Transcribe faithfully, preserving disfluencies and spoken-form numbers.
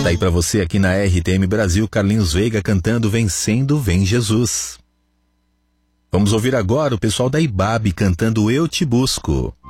Tá aí pra você aqui na R T M Brasil, Carlinhos Veiga cantando Vencendo Vem Jesus. Vamos ouvir agora o pessoal da Ibabe cantando Eu Te Busco.